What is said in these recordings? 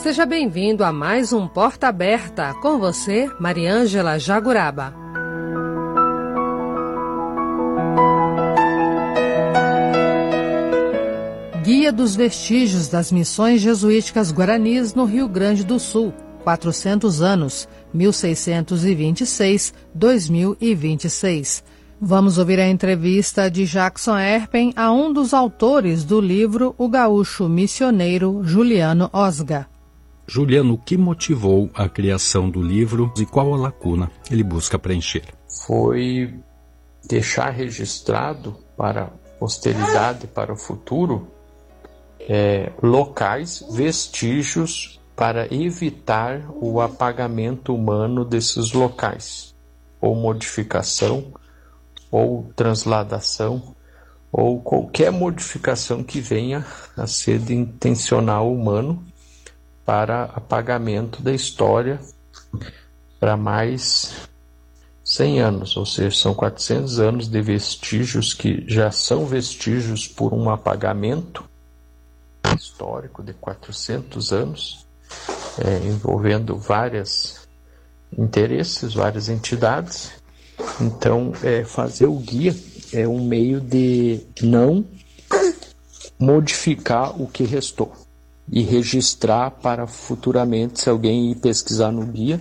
Seja bem-vindo a mais um Porta Aberta. Com você, Mariângela Jaguraba. Guia dos vestígios das missões jesuíticas guaranis no Rio Grande do Sul. 400 anos, 1626-2026. Vamos ouvir a entrevista de Jackson Erpen a um dos autores do livro O Gaúcho Missioneiro, Juliano Osga. Juliano, o que motivou a criação do livro e qual a lacuna ele busca preencher? Foi deixar registrado para a posteridade, para o futuro, locais, vestígios para evitar o apagamento humano desses locais, ou modificação, ou transladação, ou qualquer modificação que venha a ser de intencional humano para apagamento da história para mais 100 anos, ou seja, são 400 anos de vestígios que já são vestígios por um apagamento histórico de 400 anos, envolvendo vários interesses, várias entidades. Então, fazer o guia é um meio de não modificar o que restou e registrar para futuramente, se alguém ir pesquisar no guia,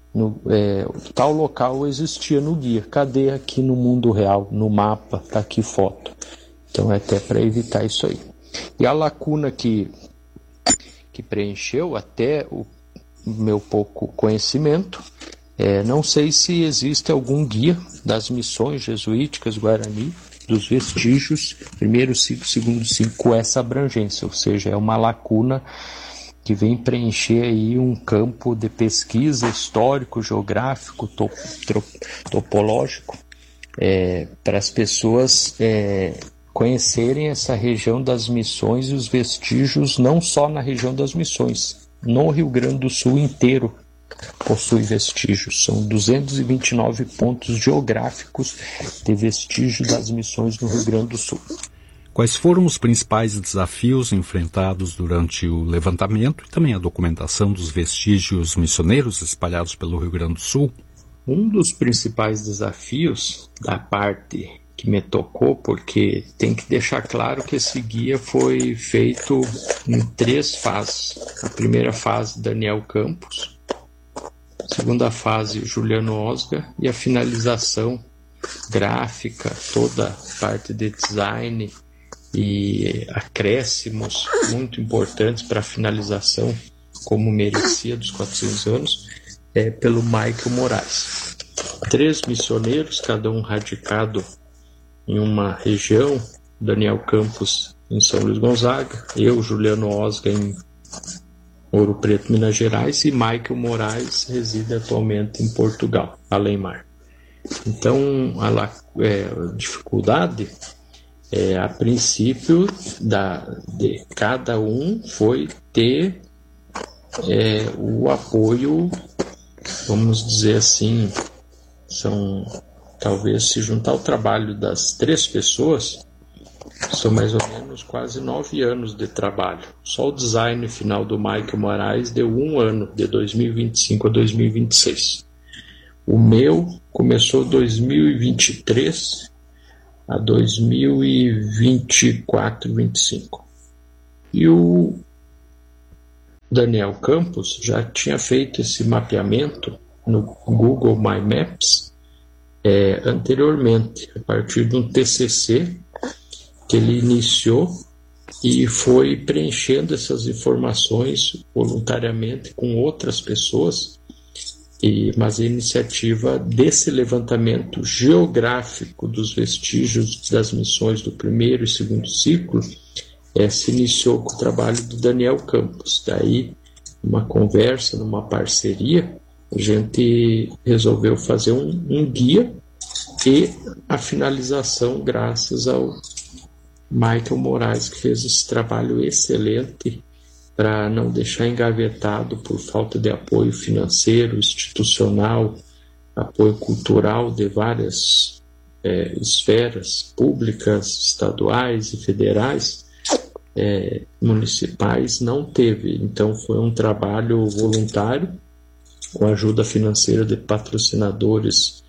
tal local existia no guia. Cadê aqui no mundo real, no mapa, tá aqui foto. Então, é até para evitar isso aí. E a lacuna que preencheu, até o meu pouco conhecimento, não sei se existe algum guia das missões jesuíticas Guarani, dos vestígios, primeiro ciclo, segundo ciclo, com essa abrangência, ou seja, é uma lacuna que vem preencher aí um campo de pesquisa histórico, geográfico, topológico, para as pessoas conhecerem essa região das missões e os vestígios, não só na região das missões, no Rio Grande do Sul inteiro possui vestígios. São 229 pontos geográficos de vestígios das missões no Rio Grande do Sul. Quais foram os principais desafios enfrentados durante o levantamento e também a documentação dos vestígios missioneiros espalhados pelo Rio Grande do Sul? Um dos principais desafios da parte que me tocou, porque tem que deixar claro que esse guia foi feito em 3 fases. A primeira fase, Daniel Campos. A segunda fase, Juliano Osga. E a finalização gráfica, toda a parte de design e acréscimos muito importantes para a finalização, como merecia dos 400 anos, pelo Michael Moraes. 3 missioneiros, cada um radicado em uma região, Daniel Campos em São Luís Gonzaga, eu, Juliano Osga, em Ouro Preto, Minas Gerais, e Michael Moraes reside atualmente em Portugal, Além-Mar. Então, a dificuldade, a princípio, de cada um foi ter o apoio, vamos dizer assim, talvez se juntar o trabalho das 3 pessoas, são mais ou menos quase 9 anos de trabalho. Só o design final do Michael Moraes deu 1 ano, de 2025 a 2026. O meu começou 2023 a 2024, 2025. E o Daniel Campos já tinha feito esse mapeamento no Google My Maps anteriormente, a partir de um TCC que ele iniciou e foi preenchendo essas informações voluntariamente com outras pessoas, mas a iniciativa desse levantamento geográfico dos vestígios das missões do primeiro e segundo ciclo se iniciou com o trabalho do Daniel Campos. Daí, numa conversa, numa parceria, a gente resolveu fazer um guia e a finalização graças ao Michael Moraes, que fez esse trabalho excelente para não deixar engavetado por falta de apoio financeiro, institucional, apoio cultural de várias esferas públicas, estaduais e federais. municipais não teve. Então foi um trabalho voluntário, com ajuda financeira de patrocinadores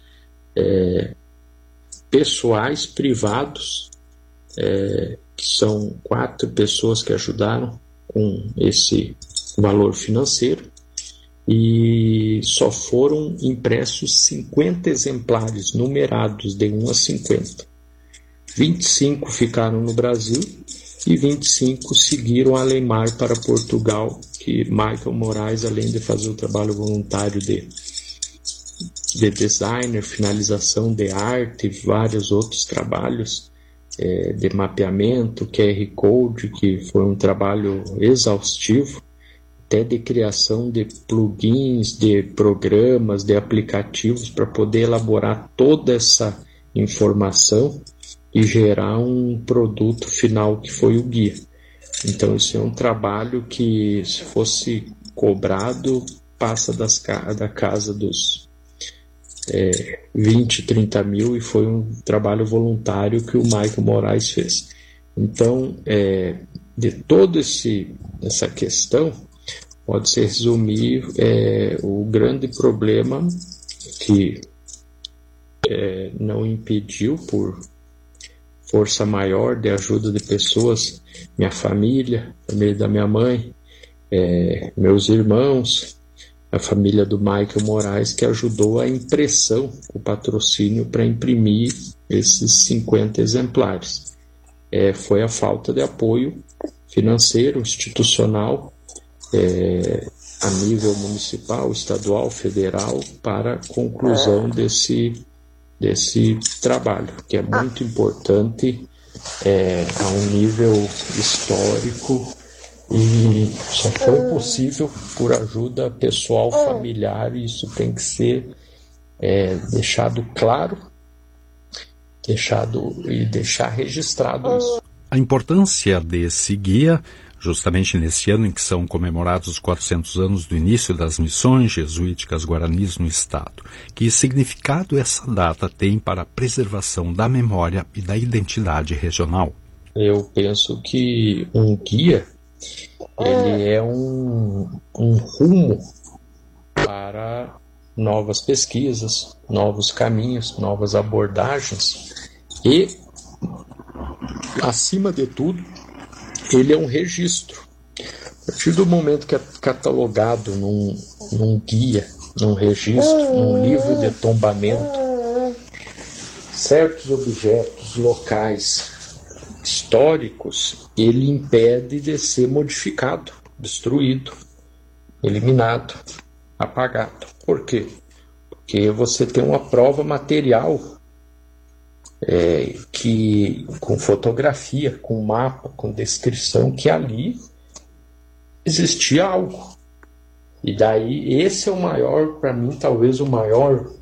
pessoais, privados, que são 4 pessoas que ajudaram com esse valor financeiro, e só foram impressos 50 exemplares numerados de 1 a 50. 25 ficaram no Brasil e 25 seguiram além-mar para Portugal, que Michael Moraes, além de fazer o trabalho voluntário de designer, finalização de arte e vários outros trabalhos de mapeamento, QR Code, que foi um trabalho exaustivo, até de criação de plugins, de programas, de aplicativos para poder elaborar toda essa informação e gerar um produto final que foi o guia. Então isso é um trabalho que, se fosse cobrado, passa da casa dos 20, 30 mil, e foi um trabalho voluntário que o Michael Moraes fez. Então, de toda essa questão, pode-se resumir o grande problema que não impediu, por força maior de ajuda de pessoas, minha família, a família da minha mãe, meus irmãos, a família do Michael Moraes, que ajudou a impressão, o patrocínio para imprimir esses 50 exemplares. Foi a falta de apoio financeiro, institucional, a nível municipal, estadual, federal, para a conclusão desse trabalho, que é muito importante a um nível histórico, e só foi possível por ajuda pessoal, familiar, e isso tem que ser deixado claro, deixar registrado isso. A importância desse guia, justamente nesse ano em que são comemorados os 400 anos do início das missões jesuíticas guaranis no Estado. Que significado essa data tem para a preservação da memória e da identidade regional? Eu penso que um guia, ele é um rumo para novas pesquisas, novos caminhos, novas abordagens, e, acima de tudo, ele é um registro. A partir do momento que é catalogado num guia, num registro, num livro de tombamento, certos objetos locais históricos, ele impede de ser modificado, destruído, eliminado, apagado. Por quê? Porque você tem uma prova material que, com fotografia, com mapa, com descrição, que ali existia algo. E daí, esse é o maior, para mim, talvez o maior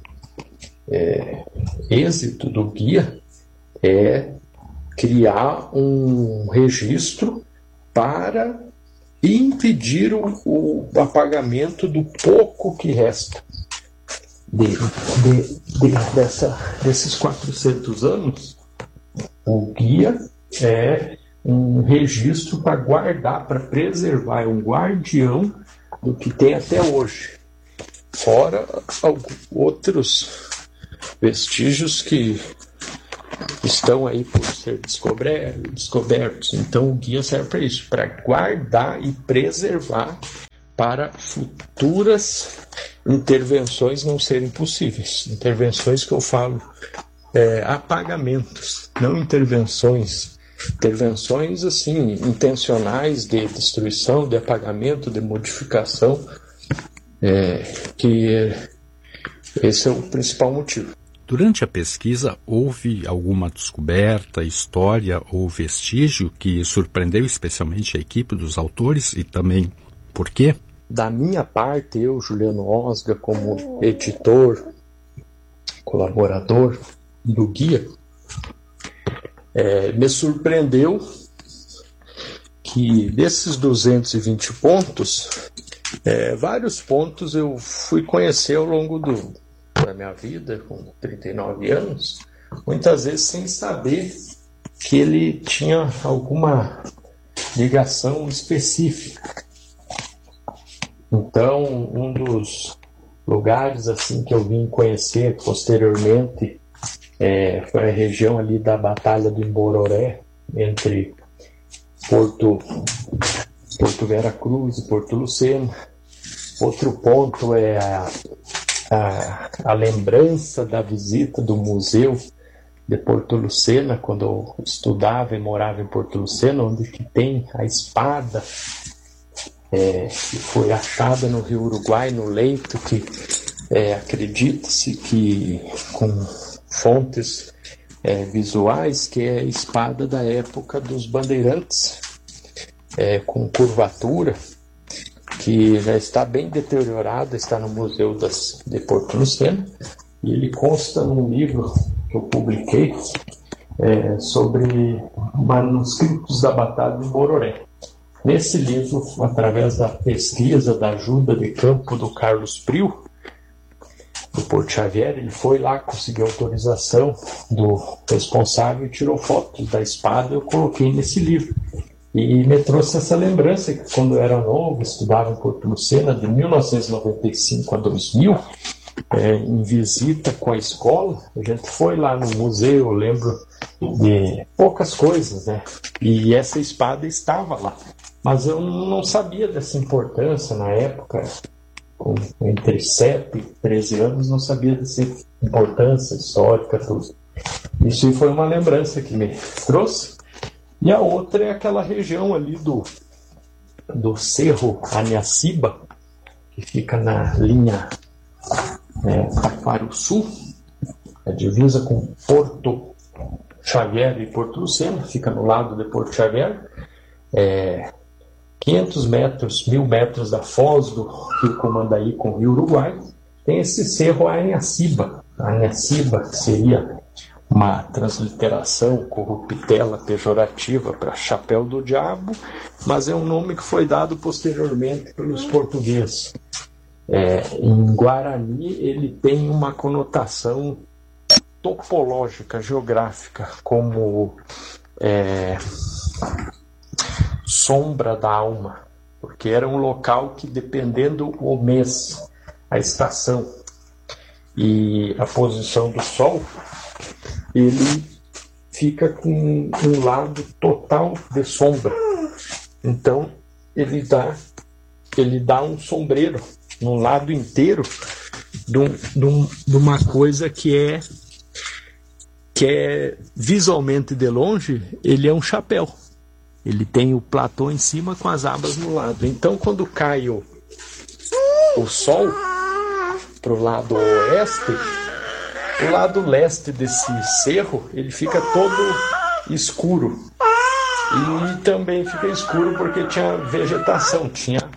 êxito do guia, é criar um registro para impedir o apagamento do pouco que resta desses 400 anos. O guia é um registro para guardar, para preservar, é um guardião do que tem até hoje, fora outros vestígios que estão aí por ser descobertos. Então o guia serve para isso, para guardar e preservar, para futuras intervenções não serem possíveis. Intervenções que eu falo, apagamentos, não intervenções assim, intencionais de destruição, de apagamento, de modificação, que esse é o principal motivo. Durante a pesquisa, houve alguma descoberta, história ou vestígio que surpreendeu especialmente a equipe dos autores, e também por quê? Da minha parte, eu, Juliano Osga, como editor, colaborador do guia, me surpreendeu que desses 220 pontos, vários pontos eu fui conhecer ao longo da minha vida, com 39 anos, muitas vezes sem saber que ele tinha alguma ligação específica. Então, um dos lugares assim que eu vim conhecer posteriormente foi a região ali da Batalha do Imbororé, entre Porto Vera Cruz e Porto Lucena. Outro ponto é a lembrança da visita do museu de Porto Lucena, quando eu estudava e morava em Porto Lucena, onde que tem a espada que foi achada no Rio Uruguai, no leito, que acredita-se que, com fontes visuais, que é a espada da época dos bandeirantes, com curvatura, que já está bem deteriorada, está no Museu de Porto Lucena, e ele consta num livro que eu publiquei sobre manuscritos da Batalha de Bororé. Nesse livro, através da pesquisa, da ajuda de campo do Carlos Prio, do Porto Xavier, ele foi lá, conseguiu autorização do responsável e tirou fotos da espada. Eu coloquei nesse livro. E me trouxe essa lembrança que, quando eu era novo, estudava em Porto Lucena, de 1995 a 2000, em visita com a escola, a gente foi lá no museu, eu lembro de poucas coisas, né? E essa espada estava lá. Mas eu não sabia dessa importância na época, entre 7 e 13 anos, não sabia dessa importância histórica, tudo. Isso foi uma lembrança que me trouxe. E a outra é aquela região ali do Cerro Aniaciba, que fica na linha Taquarussu, a divisa com Porto Xavier e Porto Lucena, fica no lado de Porto Xavier, 500 metros, 1000 metros da foz do Rio Comandaí com o Rio Uruguai, tem esse Cerro Aniaciba. Aniaciba seria uma transliteração corruptela pejorativa para chapéu do diabo, mas é um nome que foi dado posteriormente pelos portugueses. Em Guarani ele tem uma conotação topológica, geográfica, como sombra da alma, porque era um local que, dependendo o mês, a estação e a posição do sol, ele fica com um lado total de sombra. Então ele dá um sombreiro no lado inteiro de uma coisa que é visualmente de longe, ele é um chapéu. Ele tem o platô em cima com as abas no lado. Então, quando cai o sol para o lado oeste, o lado leste desse cerro, ele fica todo escuro. E também fica escuro porque tinha vegetação, tinha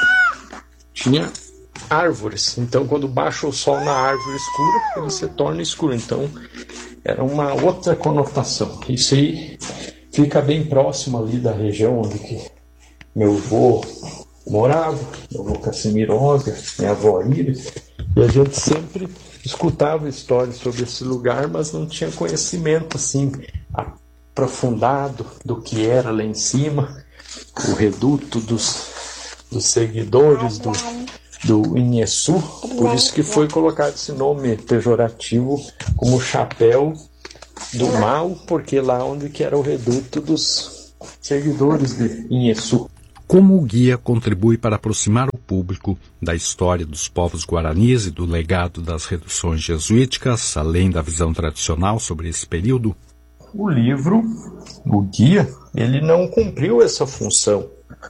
árvores. Então, quando baixa o sol na árvore escura, ele se torna escuro. Então, era uma outra conotação. Isso aí fica bem próximo ali da região onde que meu avô morava, meu avô Casimiro Osga, minha avó Iris, e a gente sempre escutava histórias sobre esse lugar, mas não tinha conhecimento assim aprofundado do que era lá em cima, o reduto dos seguidores do Inheçu. Por isso que foi colocado esse nome pejorativo como chapéu do mal, porque lá onde que era o reduto dos seguidores de Inheçu. Como o guia contribui para aproximar o público da história dos povos guaranis e do legado das reduções jesuíticas, além da visão tradicional sobre esse período? O livro, o guia, ele não cumpriu essa função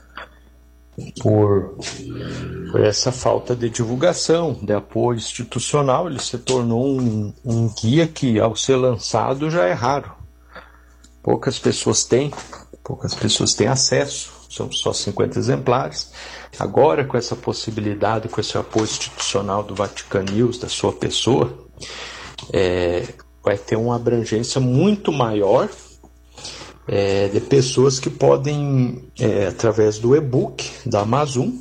por essa falta de divulgação, de apoio institucional. Ele se tornou um guia que, ao ser lançado, já é raro. Poucas pessoas têm acesso, são só 50 exemplares. Agora, com essa possibilidade, com esse apoio institucional do Vatican News, da sua pessoa, vai ter uma abrangência muito maior de pessoas que podem, através do e-book da Amazon,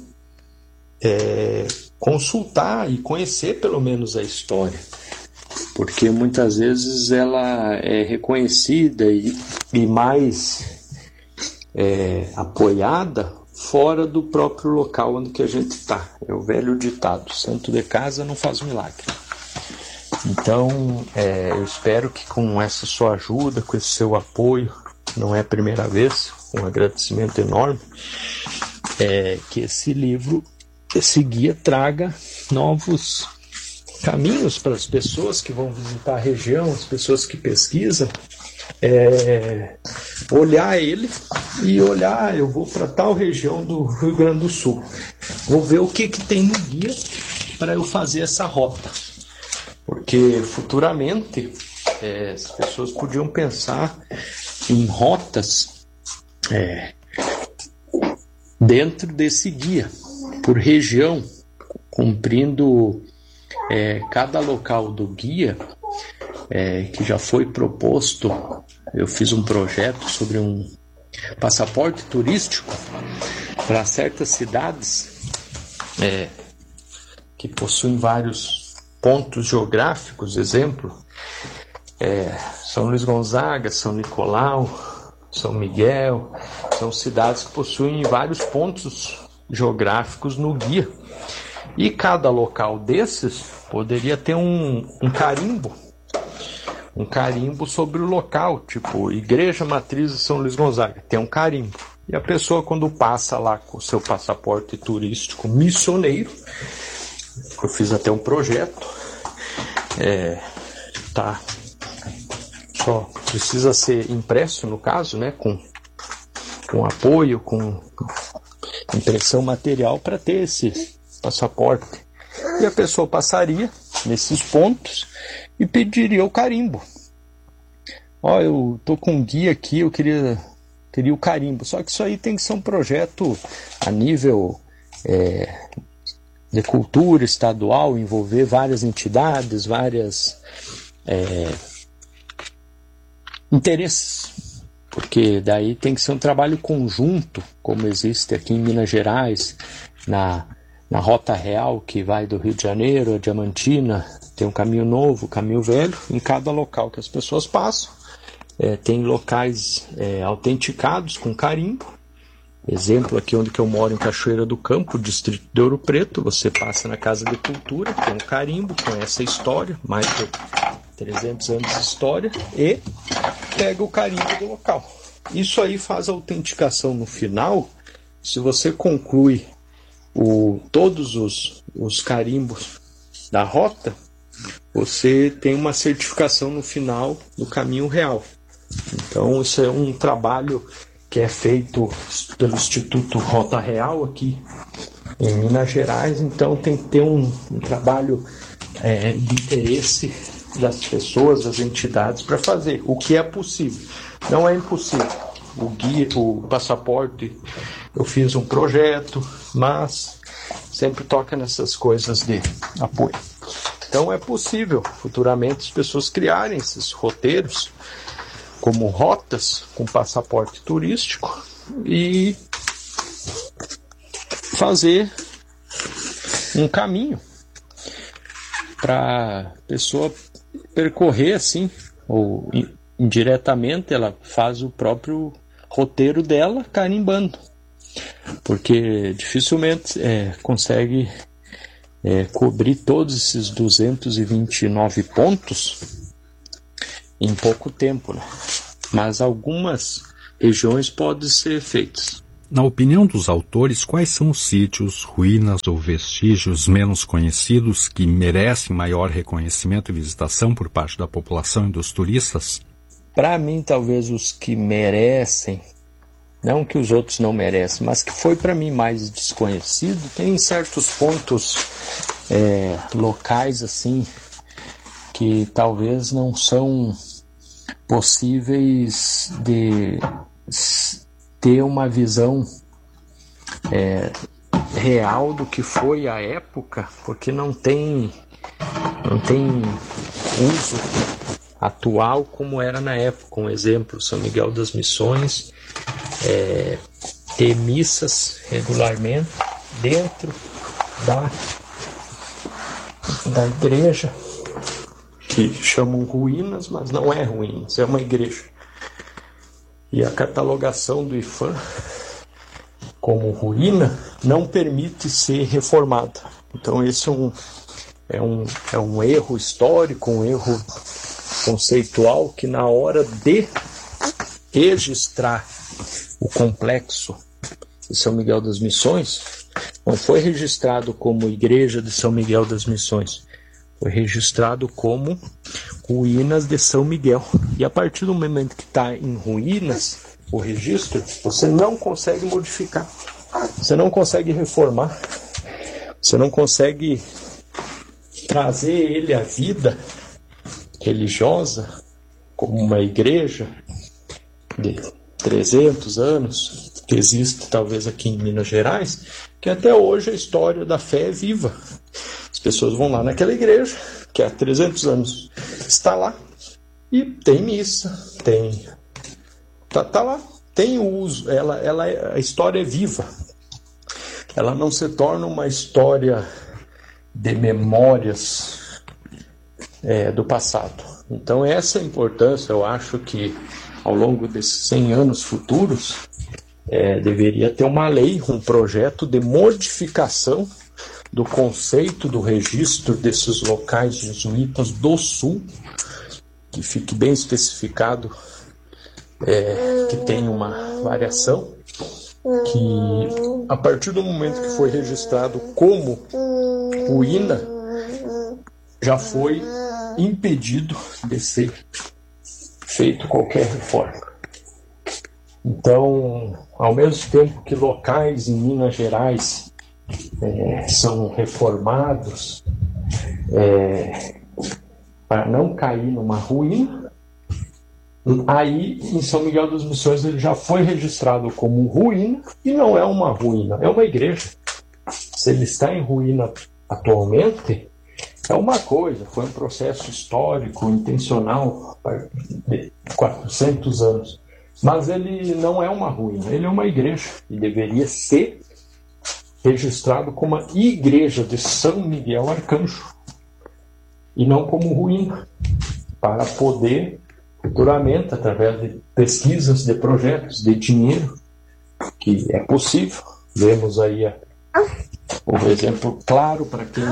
consultar e conhecer pelo menos a história, porque muitas vezes ela é reconhecida e mais apoiada fora do próprio local onde que a gente está. É o velho ditado, santo de casa não faz milagre. Então, eu espero que com essa sua ajuda, com esse seu apoio, não é a primeira vez, um agradecimento enorme, que esse livro, esse guia traga novos caminhos para as pessoas que vão visitar a região, as pessoas que pesquisam, olhar ele e olhar, eu vou para tal região do Rio Grande do Sul, vou ver o que tem no guia para eu fazer essa rota, porque futuramente as pessoas podiam pensar em rotas dentro desse guia, por região, cumprindo cada local do guia, que já foi proposto. Eu fiz um projeto sobre um passaporte turístico para certas cidades que possuem vários pontos geográficos, exemplo, São Luís Gonzaga, São Nicolau, São Miguel, são cidades que possuem vários pontos geográficos no guia. E cada local desses poderia ter um carimbo sobre o local, tipo Igreja Matriz de São Luís Gonzaga, tem um carimbo. E a pessoa, quando passa lá com o seu passaporte turístico missioneiro, eu fiz até um projeto, só precisa ser impresso, no caso, né, com apoio, com impressão material para ter esse passaporte. E a pessoa passaria nesses pontos e pediria o carimbo. Eu tô com um guia aqui, eu queria o carimbo. Só que isso aí tem que ser um projeto a nível de cultura estadual, envolver várias entidades, várias interesses. Porque daí tem que ser um trabalho conjunto, como existe aqui em Minas Gerais, na Rota Real, que vai do Rio de Janeiro a Diamantina, tem um caminho novo, caminho velho, em cada local que as pessoas passam. Tem locais autenticados com carimbo. Exemplo, aqui onde que eu moro, em Cachoeira do Campo, distrito de Ouro Preto, você passa na Casa de Cultura, tem um carimbo com essa história, mais de 300 anos de história, e pega o carimbo do local. Isso aí faz a autenticação no final. Se você conclui todos os carimbos da rota, você tem uma certificação no final do caminho real. Então isso é um trabalho que é feito pelo Instituto Rota Real aqui em Minas Gerais. Então tem que ter um trabalho de interesse das pessoas, das entidades para fazer o que é possível. Não é impossível. O guia, o passaporte, eu fiz um projeto, mas sempre toca nessas coisas de apoio. Então é possível futuramente as pessoas criarem esses roteiros como rotas com passaporte turístico e fazer um caminho para a pessoa percorrer assim, ou indiretamente ela faz o próprio roteiro dela carimbando, porque dificilmente consegue cobrir todos esses 229 pontos em pouco tempo, né? Mas algumas regiões podem ser feitas. Na opinião dos autores, quais são os sítios, ruínas ou vestígios menos conhecidos que merecem maior reconhecimento e visitação por parte da população e dos turistas? Para mim, talvez os que merecem, não que os outros não merecem, mas que foi para mim mais desconhecido, tem certos pontos locais assim que talvez não são possíveis de ter uma visão real do que foi a época, porque não tem uso atual como era na época. Um exemplo, São Miguel das Missões, ter missas regularmente dentro da igreja, que chamam ruínas, mas não é ruínas, é uma igreja. E a catalogação do IPHAN como ruína não permite ser reformada. Então esse é um erro histórico, um erro conceitual, que na hora de registrar o complexo de São Miguel das Missões, não foi registrado como Igreja de São Miguel das Missões, foi registrado como Ruínas de São Miguel. E a partir do momento que está em ruínas, o registro, você não consegue modificar, você não consegue reformar, você não consegue trazer ele à vida religiosa, como uma igreja de 300 anos, que existe talvez aqui em Minas Gerais, que até hoje a história da fé é viva. As pessoas vão lá naquela igreja, que há 300 anos está lá, e tem missa, tá lá, tem uso, a história é viva. Ela não se torna uma história de memórias do passado. Então essa é a importância, eu acho que ao longo desses 100 anos futuros, deveria ter uma lei, um projeto de modificação do conceito do registro desses locais jesuítas do Sul, que fique bem especificado, que tem uma variação, que a partir do momento que foi registrado como ruína, já foi impedido de ser feito qualquer reforma. Então, ao mesmo tempo que locais em Minas Gerais são reformados para não cair numa ruína, aí em São Miguel das Missões ele já foi registrado como ruína, e não é uma ruína, é uma igreja. Se ele está em ruína atualmente, é uma coisa, foi um processo histórico, intencional, de 400 anos. Mas ele não é uma ruína, ele é uma igreja, e deveria ser registrado como uma igreja de São Miguel Arcanjo, e não como ruína, para poder, futuramente, através de pesquisas, de projetos, de dinheiro, que é possível. Vemos aí o exemplo claro para quem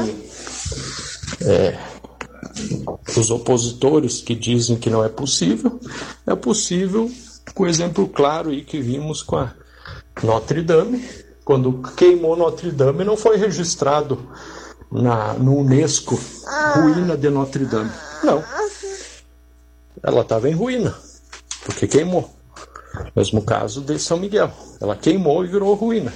os opositores que dizem que não é possível com o exemplo claro aí que vimos com a Notre Dame. Quando queimou Notre Dame, não foi registrado no Unesco ruína de Notre Dame. Não. Ela estava em ruína, porque queimou. Mesmo caso de São Miguel. Ela queimou e virou ruína.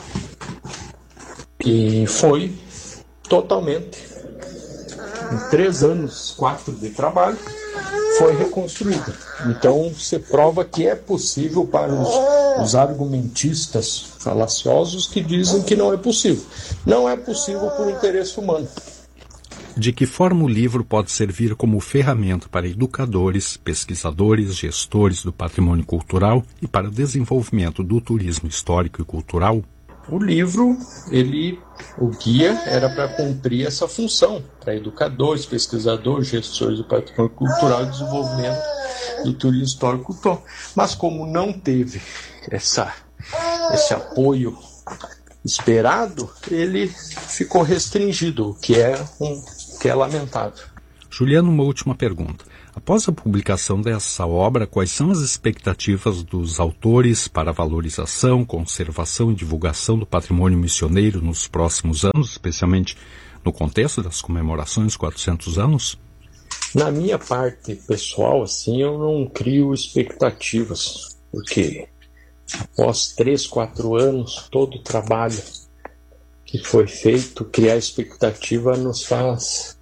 E foi totalmente, em 3 anos, 4 de trabalho, foi reconstruída. Então, você prova que é possível para os argumentistas falaciosos que dizem que não é possível. Não é possível por interesse humano. De que forma o livro pode servir como ferramenta para educadores, pesquisadores, gestores do patrimônio cultural e para o desenvolvimento do turismo histórico e cultural? O livro, o guia, era para cumprir essa função, para educadores, pesquisadores, gestores do patrimônio cultural e desenvolvimento do turismo histórico e cultural. Mas como não teve esse apoio esperado, ele ficou restringido, o que é lamentável. Juliano, uma última pergunta. Após a publicação dessa obra, quais são as expectativas dos autores para a valorização, conservação e divulgação do patrimônio missioneiro nos próximos anos, especialmente no contexto das comemorações 400 anos? Na minha parte pessoal, eu não crio expectativas, porque após 3, 4 anos, todo o trabalho que foi feito, criar expectativa nos faz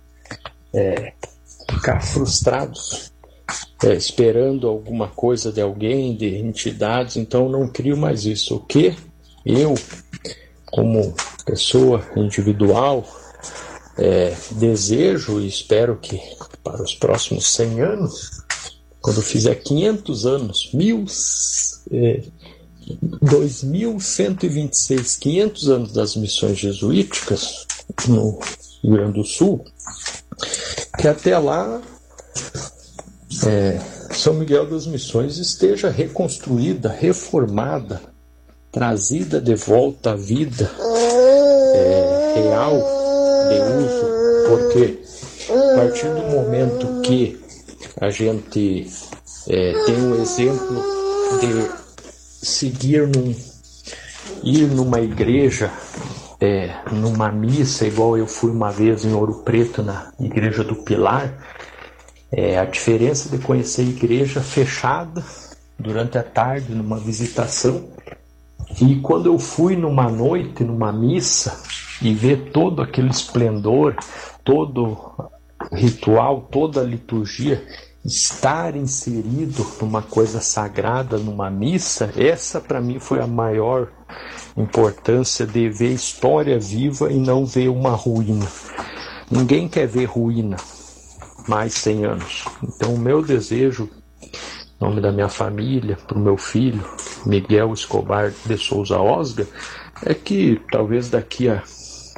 ficar frustrados, esperando alguma coisa de alguém, de entidades. Então não crio mais isso. O que eu, como pessoa individual, desejo e espero que para os próximos 100 anos, quando fizer 500 anos, 2126, 500 anos das missões jesuíticas no Rio Grande do Sul, que até lá São Miguel das Missões esteja reconstruída, reformada, trazida de volta à vida real de uso, porque a partir do momento que a gente tem um exemplo de ir numa igreja, numa missa, igual eu fui uma vez em Ouro Preto, na Igreja do Pilar, a diferença de conhecer a igreja fechada durante a tarde, numa visitação, e quando eu fui numa noite, numa missa, e ver todo aquele esplendor, todo ritual, toda a liturgia, estar inserido numa coisa sagrada, numa missa, essa para mim foi a maior importância de ver história viva e não ver uma ruína. Ninguém quer ver ruína mais 100 anos. Então o meu desejo, em nome da minha família, para o meu filho, Miguel Escobar de Souza Osga, é que talvez daqui a,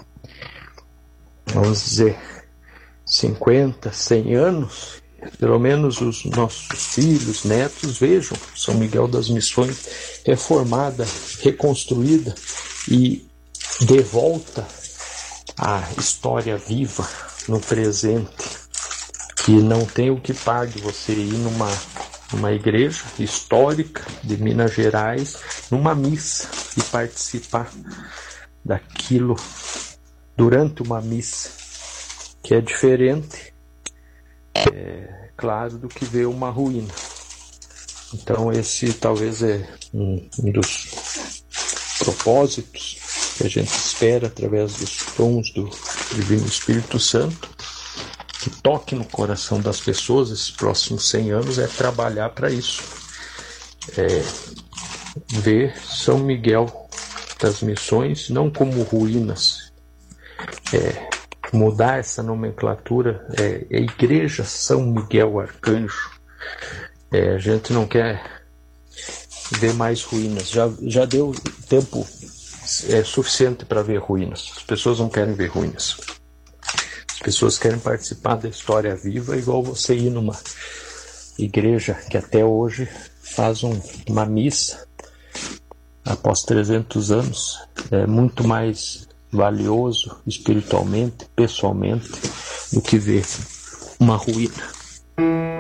vamos dizer, 50, 100 anos, pelo menos os nossos filhos, netos, vejam São Miguel das Missões reformada, reconstruída e de volta à história viva no presente, que não tem o que pague você ir numa igreja histórica de Minas Gerais, numa missa e participar daquilo durante uma missa, que é diferente, claro, do que ver uma ruína. Então esse talvez é um dos propósitos que a gente espera através dos dons do Divino Espírito Santo, que toque no coração das pessoas esses próximos 100 anos, é trabalhar para isso. Ver São Miguel das Missões não como ruínas, mudar essa nomenclatura, é Igreja São Miguel Arcanjo. A gente não quer ver mais ruínas, já deu tempo suficiente para ver ruínas. As pessoas não querem ver ruínas. As pessoas querem participar da história viva, igual você ir numa igreja que até hoje faz uma missa após 300 anos. É muito mais valioso espiritualmente, pessoalmente, do que ver uma ruína.